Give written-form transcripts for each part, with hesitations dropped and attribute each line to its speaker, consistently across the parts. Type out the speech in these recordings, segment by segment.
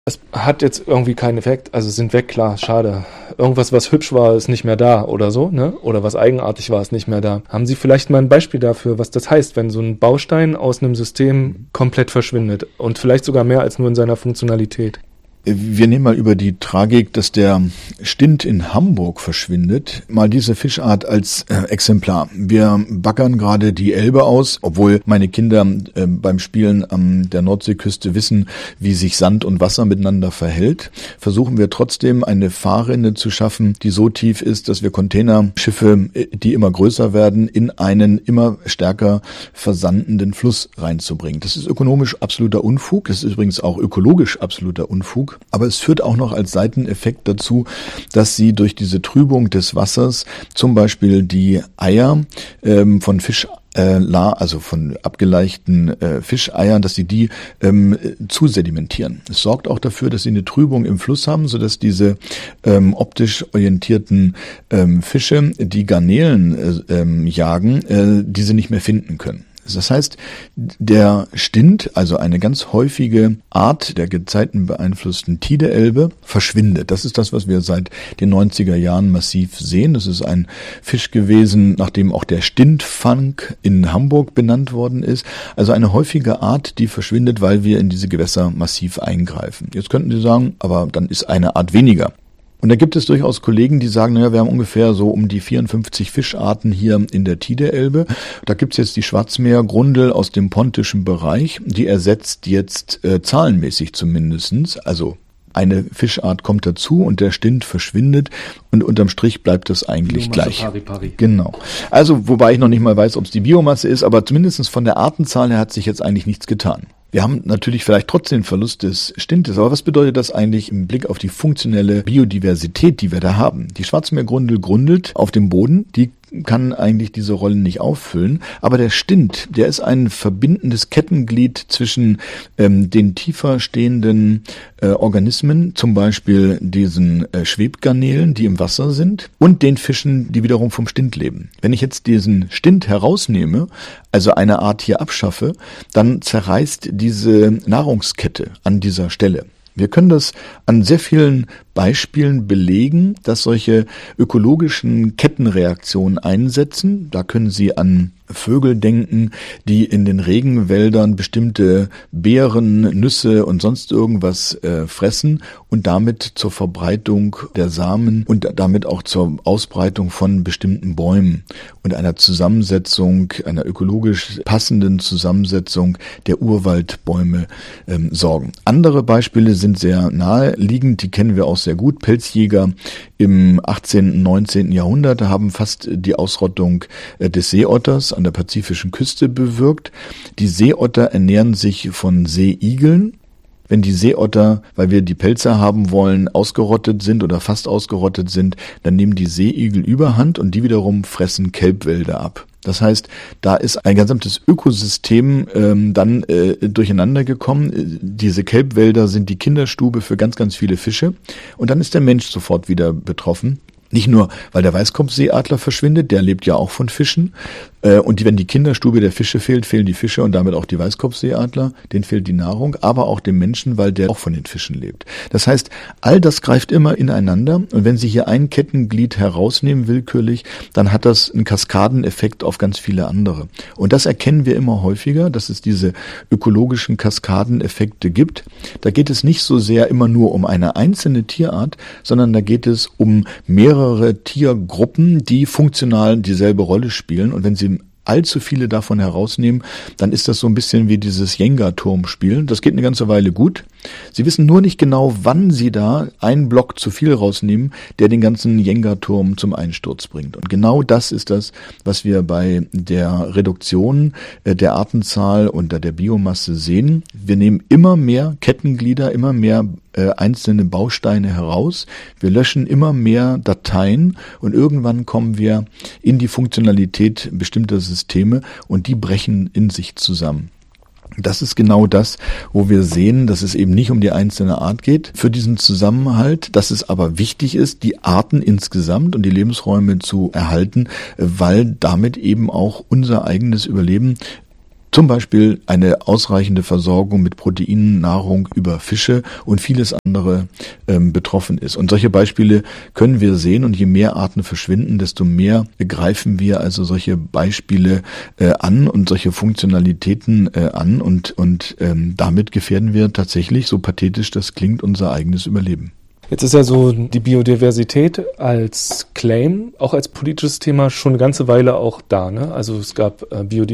Speaker 1: Es hat jetzt irgendwie keinen Effekt, also sind weg, klar, schade. Irgendwas, was hübsch war, ist nicht mehr da oder so, ne? Oder was eigenartig war, ist nicht mehr da. Haben Sie vielleicht mal ein Beispiel dafür, was das heißt, wenn so ein Baustein aus einem System komplett verschwindet und vielleicht sogar mehr als nur in seiner Funktionalität?
Speaker 2: Wir nehmen mal über die Tragik, dass der Stint in Hamburg verschwindet, mal diese Fischart als Exemplar. Wir baggern gerade die Elbe aus, obwohl meine Kinder beim Spielen an der Nordseeküste wissen, wie sich Sand und Wasser miteinander verhält. Versuchen wir trotzdem eine Fahrrinne zu schaffen, die so tief ist, dass wir Containerschiffe, die immer größer werden, in einen immer stärker versandenden Fluss reinzubringen. Das ist ökonomisch absoluter Unfug. Das ist übrigens auch ökologisch absoluter Unfug. Aber es führt auch noch als Seiteneffekt dazu, dass sie durch diese Trübung des Wassers zum Beispiel die Eier von also von abgeleichten Fischeiern, dass sie die zu sedimentieren. Es sorgt auch dafür, dass sie eine Trübung im Fluss haben, sodass diese optisch orientierten Fische, die Garnelen jagen, diese nicht mehr finden können. Das heißt, der Stint, also eine ganz häufige Art der gezeitenbeeinflussten Tideelbe, verschwindet. Das ist das, was wir seit den 90er Jahren massiv sehen. Das ist ein Fisch gewesen, nachdem auch der Stintfang in Hamburg benannt worden ist. Also eine häufige Art, die verschwindet, weil wir in diese Gewässer massiv eingreifen. Jetzt könnten Sie sagen, aber dann ist eine Art weniger. Und da gibt es durchaus Kollegen, die sagen, naja, wir haben ungefähr so um die 54 Fischarten hier in der Tideelbe. Da gibt's jetzt die Schwarzmeergrundel aus dem pontischen Bereich. Die ersetzt jetzt zahlenmäßig zumindestens, also eine Fischart kommt dazu und der Stint verschwindet und unterm Strich bleibt das eigentlich
Speaker 1: Biomasse
Speaker 2: gleich.
Speaker 1: Pari.
Speaker 2: Genau. Also, wobei ich noch nicht mal weiß, ob es die Biomasse ist, aber zumindest von der Artenzahl her hat sich jetzt eigentlich nichts getan. Wir haben natürlich vielleicht trotzdem Verlust des Stintes, aber was bedeutet das eigentlich im Blick auf die funktionelle Biodiversität, die wir da haben? Die Schwarzmeergrundel grundelt auf dem Boden, die kann eigentlich diese Rollen nicht auffüllen, aber der Stint, der ist ein verbindendes Kettenglied zwischen den tiefer stehenden Organismen, zum Beispiel diesen Schwebgarnelen, die im Wasser sind, und den Fischen, die wiederum vom Stint leben. Wenn ich jetzt diesen Stint herausnehme, also eine Art hier abschaffe, dann zerreißt diese Nahrungskette an dieser Stelle. Wir können das an sehr vielen Beispielen belegen, dass solche ökologischen Kettenreaktionen einsetzen. Da können Sie an Vögel denken, die in den Regenwäldern bestimmte Beeren, Nüsse und sonst irgendwas fressen und damit zur Verbreitung der Samen und damit auch zur Ausbreitung von bestimmten Bäumen und einer Zusammensetzung, einer ökologisch passenden Zusammensetzung der Urwaldbäume sorgen. Andere Beispiele sind sehr naheliegend, die kennen wir auch sehr gut. Pelzjäger im 18., 19. Jahrhundert haben fast die Ausrottung des Seeotters an der pazifischen Küste bewirkt. Die Seeotter ernähren sich von Seeigeln. Wenn die Seeotter, weil wir die Pelze haben wollen, ausgerottet sind oder fast ausgerottet sind, dann nehmen die Seeigel Überhand und die wiederum fressen Kelbwälder ab. Das heißt, da ist ein gesamtes Ökosystem dann durcheinander gekommen. Diese Kelbwälder sind die Kinderstube für ganz, ganz viele Fische. Und dann ist der Mensch sofort wieder betroffen. Nicht nur, weil der Weißkopfseeadler verschwindet, der lebt ja auch von Fischen. Und wenn die Kinderstube der Fische fehlt, fehlen die Fische und damit auch die Weißkopfseeadler. Denen fehlt die Nahrung, aber auch dem Menschen, weil der auch von den Fischen lebt. Das heißt, all das greift immer ineinander. Und wenn Sie hier ein Kettenglied herausnehmen, willkürlich, dann hat das einen Kaskadeneffekt auf ganz viele andere. Und das erkennen wir immer häufiger, dass es diese ökologischen Kaskadeneffekte gibt. Da geht es nicht so sehr immer nur um eine einzelne Tierart, sondern da geht es um mehrere Tiergruppen, die funktional dieselbe Rolle spielen. Und wenn Sie allzu viele davon herausnehmen, dann ist das so ein bisschen wie dieses Jenga-Turm-Spielen. Das geht eine ganze Weile gut. Sie wissen nur nicht genau, wann Sie da einen Block zu viel rausnehmen, der den ganzen Jenga-Turm zum Einsturz bringt. Und genau das ist das, was wir bei der Reduktion der Artenzahl und der Biomasse sehen. Wir nehmen immer mehr Kettenglieder, immer mehr einzelne Bausteine heraus. Wir löschen immer mehr Dateien und irgendwann kommen wir in die Funktionalität bestimmter Systeme und die brechen in sich zusammen. Das ist genau das, wo wir sehen, dass es eben nicht um die einzelne Art geht für diesen Zusammenhalt, dass es aber wichtig ist, die Arten insgesamt und die Lebensräume zu erhalten, weil damit eben auch unser eigenes Überleben Zum Beispiel eine ausreichende Versorgung mit Proteinnahrung über Fische und vieles andere betroffen ist. Und solche Beispiele können wir sehen, und je mehr Arten verschwinden, desto mehr greifen wir also solche Beispiele an und solche Funktionalitäten an und damit gefährden wir tatsächlich, so pathetisch das klingt, unser eigenes Überleben.
Speaker 1: Jetzt ist ja so die Biodiversität als Claim, auch als politisches Thema, schon eine ganze Weile auch da, ne? Also es gab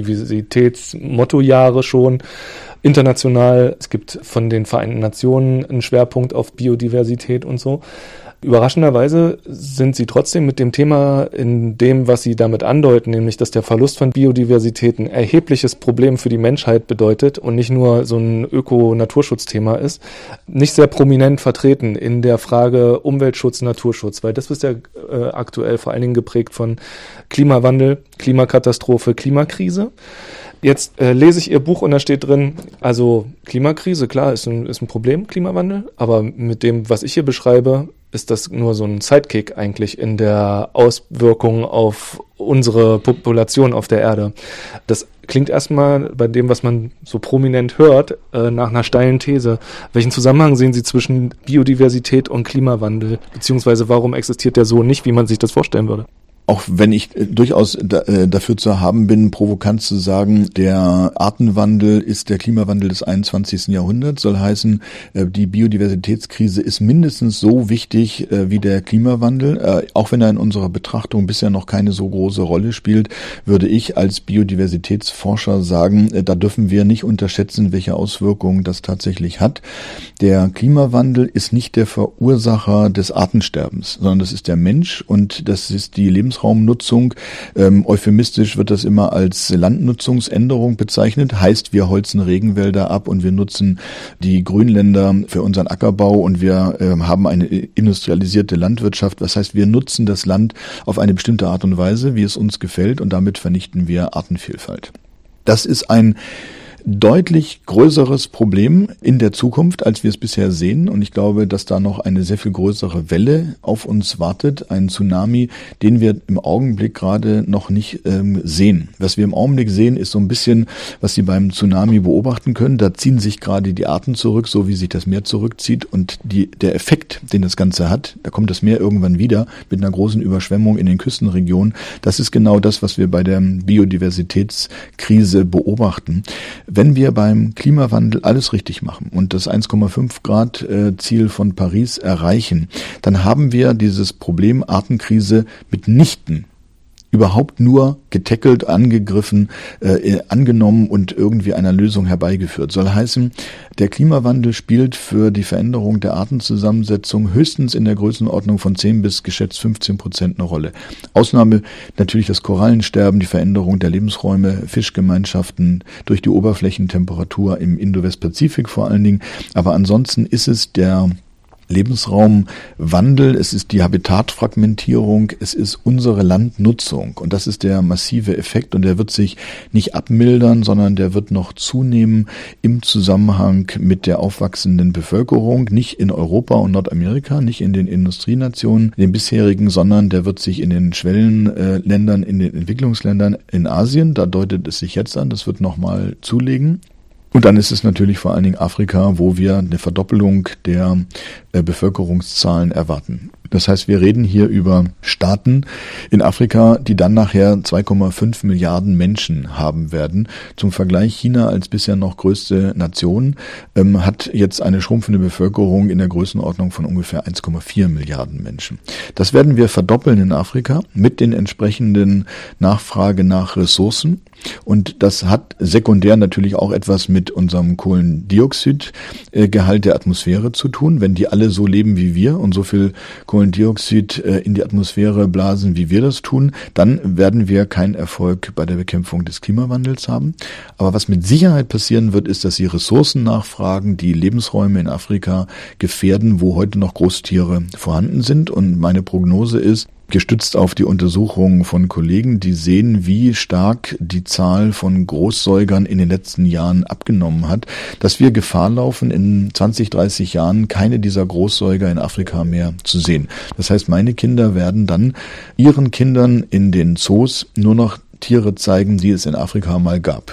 Speaker 1: Biodiversitätsmottojahre schon international. Es gibt von den Vereinten Nationen einen Schwerpunkt auf Biodiversität und so. Überraschenderweise sind sie trotzdem mit dem Thema in dem, was sie damit andeuten, nämlich, dass der Verlust von Biodiversität ein erhebliches Problem für die Menschheit bedeutet und nicht nur so ein Öko-Naturschutzthema ist, nicht sehr prominent vertreten in der Frage Umweltschutz, Naturschutz, weil das ist ja aktuell vor allen Dingen geprägt von Klimawandel, Klimakatastrophe, Klimakrise. Jetzt lese ich Ihr Buch und da steht drin, also Klimakrise, klar, ist ein Problem, Klimawandel, aber mit dem, was ich hier beschreibe, ist das nur so ein Sidekick eigentlich in der Auswirkung auf unsere Population auf der Erde. Das klingt erstmal bei dem, was man so prominent hört, nach einer steilen These. Welchen Zusammenhang sehen Sie zwischen Biodiversität und Klimawandel? Beziehungsweise warum existiert der so nicht, wie man sich das vorstellen würde?
Speaker 2: Auch wenn ich durchaus dafür zu haben bin, provokant zu sagen, der Artenwandel ist der Klimawandel des 21. Jahrhunderts, soll heißen, die Biodiversitätskrise ist mindestens so wichtig wie der Klimawandel. Auch wenn er in unserer Betrachtung bisher noch keine so große Rolle spielt, würde ich als Biodiversitätsforscher sagen, da dürfen wir nicht unterschätzen, welche Auswirkungen das tatsächlich hat. Der Klimawandel ist nicht der Verursacher des Artensterbens, sondern das ist der Mensch und das ist die Lebensraumnutzung. Euphemistisch wird das immer als Landnutzungsänderung bezeichnet. Heißt, wir holzen Regenwälder ab und wir nutzen die Grünländer für unseren Ackerbau und wir haben eine industrialisierte Landwirtschaft. Das heißt, wir nutzen das Land auf eine bestimmte Art und Weise, wie es uns gefällt, und damit vernichten wir Artenvielfalt. Das ist ein deutlich größeres Problem in der Zukunft, als wir es bisher sehen. Und ich glaube, dass da noch eine sehr viel größere Welle auf uns wartet, ein Tsunami, den wir im Augenblick gerade noch nicht sehen. Was wir im Augenblick sehen, ist so ein bisschen, was Sie beim Tsunami beobachten können. Da ziehen sich gerade die Arten zurück, so wie sich das Meer zurückzieht. Und der Effekt, den das Ganze hat, da kommt das Meer irgendwann wieder mit einer großen Überschwemmung in den Küstenregionen. Das ist genau das, was wir bei der Biodiversitätskrise beobachten. Wenn wir beim Klimawandel alles richtig machen und das 1,5 Grad Ziel von Paris erreichen, dann haben wir dieses Problem Artenkrise mitnichten überhaupt nur getackelt, angegriffen, angenommen und irgendwie einer Lösung herbeigeführt. Soll heißen, der Klimawandel spielt für die Veränderung der Artenzusammensetzung höchstens in der Größenordnung von 10 bis geschätzt 15% eine Rolle. Ausnahme natürlich das Korallensterben, die Veränderung der Lebensräume, Fischgemeinschaften durch die Oberflächentemperatur im Indo-West-Pazifik vor allen Dingen. Aber ansonsten ist es der Lebensraumwandel, es ist die Habitatfragmentierung, es ist unsere Landnutzung, und das ist der massive Effekt, und der wird sich nicht abmildern, sondern der wird noch zunehmen im Zusammenhang mit der aufwachsenden Bevölkerung, nicht in Europa und Nordamerika, nicht in den Industrienationen, den bisherigen, sondern der wird sich in den Schwellenländern, in den Entwicklungsländern in Asien, da deutet es sich jetzt an, das wird nochmal zulegen. Und dann ist es natürlich vor allen Dingen Afrika, wo wir eine Verdoppelung der Bevölkerungszahlen erwarten. Das heißt, wir reden hier über Staaten in Afrika, die dann nachher 2,5 Milliarden Menschen haben werden. Zum Vergleich, China als bisher noch größte Nation hat jetzt eine schrumpfende Bevölkerung in der Größenordnung von ungefähr 1,4 Milliarden Menschen. Das werden wir verdoppeln in Afrika mit den entsprechenden Nachfrage nach Ressourcen. Und das hat sekundär natürlich auch etwas mit unserem Kohlendioxidgehalt der Atmosphäre zu tun. Wenn die alle so leben wie wir und so viel Kohlendioxid in die Atmosphäre blasen, wie wir das tun, dann werden wir keinen Erfolg bei der Bekämpfung des Klimawandels haben. Aber was mit Sicherheit passieren wird, ist, dass sie Ressourcen nachfragen, die Lebensräume in Afrika gefährden, wo heute noch Großtiere vorhanden sind. Und meine Prognose ist, gestützt auf die Untersuchungen von Kollegen, die sehen, wie stark die Zahl von Großsäugern in den letzten Jahren abgenommen hat, dass wir Gefahr laufen, in 20, 30 Jahren keine dieser Großsäuger in Afrika mehr zu sehen. Das heißt, meine Kinder werden dann ihren Kindern in den Zoos nur noch Tiere zeigen, die es in Afrika mal gab.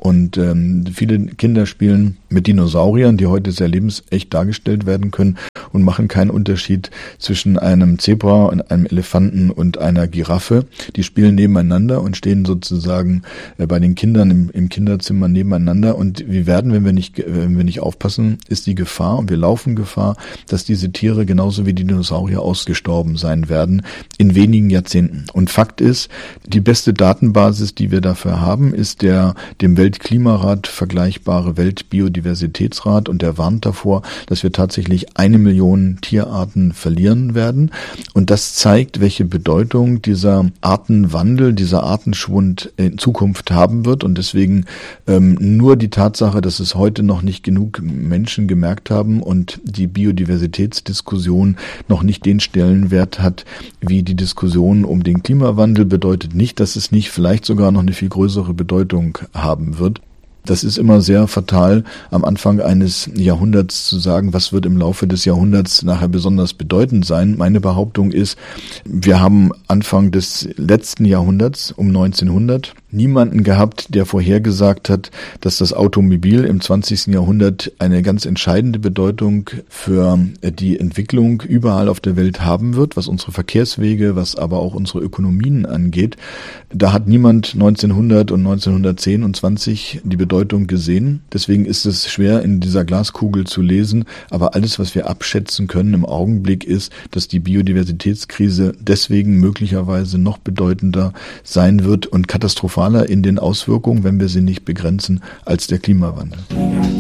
Speaker 2: Und viele Kinder spielen mit Dinosauriern, die heute sehr lebensecht dargestellt werden können und machen keinen Unterschied zwischen einem Zebra und einem Elefanten und einer Giraffe. Die spielen nebeneinander und stehen sozusagen bei den Kindern im Kinderzimmer nebeneinander. Und wir werden, wenn wir nicht aufpassen, ist die Gefahr, und wir laufen Gefahr, dass diese Tiere genauso wie die Dinosaurier ausgestorben sein werden in wenigen Jahrzehnten. Und Fakt ist, die beste Datenbasis, die wir dafür haben, ist der dem Weltklimarat vergleichbare Weltbiodiversitätsrat, und der warnt davor, dass wir tatsächlich 1 Million Tierarten verlieren werden. Und das zeigt, welche Bedeutung dieser Artenwandel, dieser Artenschwund in Zukunft haben wird. Und deswegen nur die Tatsache, dass es heute noch nicht genug Menschen gemerkt haben und die Biodiversitätsdiskussion noch nicht den Stellenwert hat wie die Diskussion um den Klimawandel, bedeutet nicht, dass es nicht vielleicht sogar noch eine viel größere Bedeutung haben wird. Das ist immer sehr fatal, am Anfang eines Jahrhunderts zu sagen, was wird im Laufe des Jahrhunderts nachher besonders bedeutend sein. Meine Behauptung ist, wir haben Anfang des letzten Jahrhunderts, um 1900, niemanden gehabt, der vorhergesagt hat, dass das Automobil im 20. Jahrhundert eine ganz entscheidende Bedeutung für die Entwicklung überall auf der Welt haben wird, was unsere Verkehrswege, was aber auch unsere Ökonomien angeht. Da hat niemand 1900 und 1910 und 20 die Bedeutung gesehen. Deswegen ist es schwer, in dieser Glaskugel zu lesen. Aber alles, was wir abschätzen können im Augenblick, ist, dass die Biodiversitätskrise deswegen möglicherweise noch bedeutender sein wird und katastrophaler in den Auswirkungen, wenn wir sie nicht begrenzen, als der Klimawandel.